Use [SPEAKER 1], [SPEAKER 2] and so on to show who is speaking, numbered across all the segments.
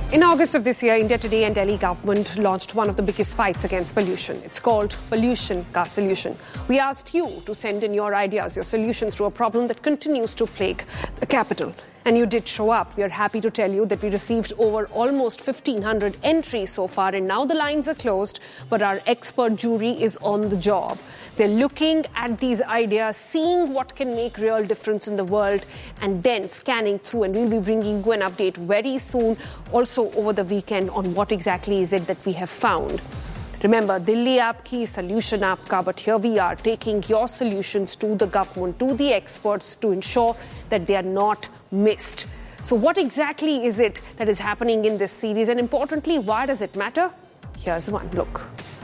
[SPEAKER 1] In August of this year, India Today and Delhi government launched one of the biggest fights against pollution. It's called Pollution Ka Solution. We asked you to send in your ideas, your solutions to a problem that continues to plague the capital. And you did show up. We are happy to tell you that we received over almost 1,500 entries so far, and now the lines are closed, but our expert jury is on the job. They're looking at these ideas, seeing what can make real difference in the world, and then scanning through. And we'll be bringing you an update very soon, also over the weekend, on what exactly is it that we have found. Remember, Delhi Aapki, Solution Aapka, but here we are taking your solutions to the government, to the experts, to ensure that they are not missed. So what exactly is it that is happening in this series? And importantly, why does it matter? Here's one look.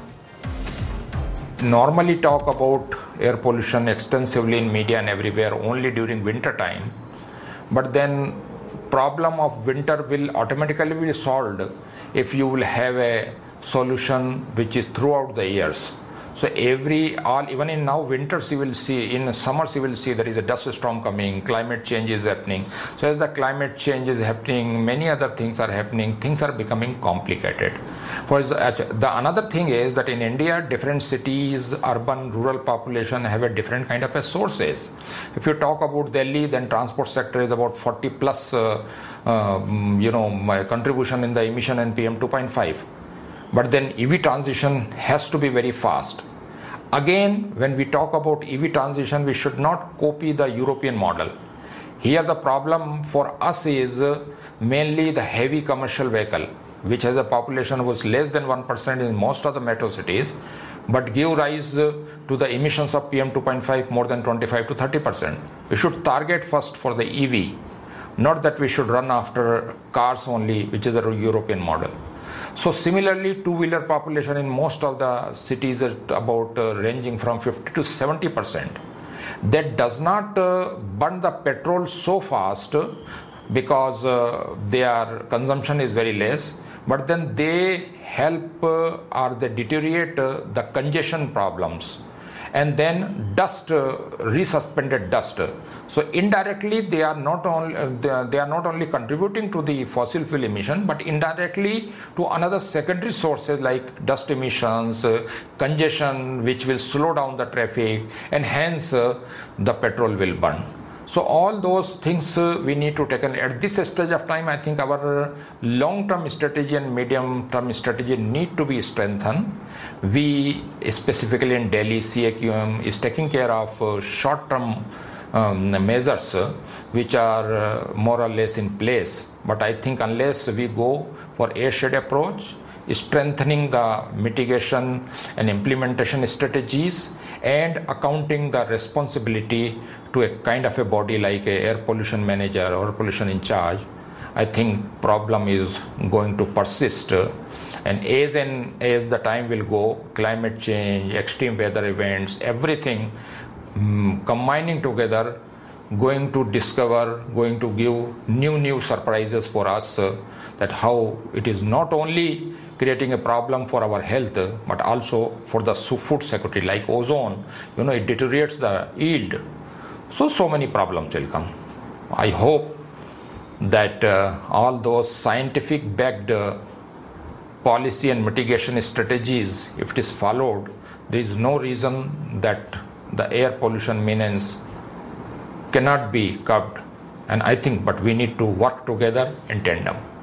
[SPEAKER 2] Normally talk about air pollution extensively in media and everywhere only during winter time, but then problem of winter will automatically be solved if you will have a solution which is throughout the years. So even in now winters you will see, in summers you will see there is a dust storm coming, climate change is happening. So as the climate change is happening, many other things are happening, things are becoming complicated. Another thing is that in India, different cities, urban, rural population have a different kind of sources. If you talk about Delhi, then transport sector is about 40 plus contribution in the emission and PM 2.5. But then EV transition has to be very fast. Again, when we talk about EV transition, we should not copy the European model. Here the problem for us is mainly the heavy commercial vehicle, which has a population was less than 1% in most of the metro cities, but give rise to the emissions of PM 2.5 more than 25 to 30%. We should target first for the EV, not that we should run after cars only, which is a European model. So similarly, two-wheeler population in most of the cities is about ranging from 50 to 70%. That does not burn the petrol so fast because their consumption is very less, but then they help or they deteriorate the congestion problems. And then dust, resuspended dust. So indirectly, they are not only contributing to the fossil fuel emission, but indirectly to another secondary sources like dust emissions, congestion, which will slow down the traffic, and hence the petrol will burn. So all those things we need to take. And at this stage of time, I think our long-term strategy and medium-term strategy need to be strengthened. We, specifically in Delhi, CAQM is taking care of short-term measures which are more or less in place. But I think unless we go for airshed approach, strengthening the mitigation and implementation strategies, and accounting the responsibility to a kind of a body like a air pollution manager or pollution in charge, I think problem is going to persist. And as the time will go, climate change, extreme weather events, everything combining together, going to give new surprises for us, that how it is not only creating a problem for our health, but also for the food security, like ozone, it deteriorates the yield. So many problems will come. I hope that all those scientific backed policy and mitigation strategies, if it is followed, there is no reason that the air pollution menace cannot be curbed. And I think, but we need to work together in tandem.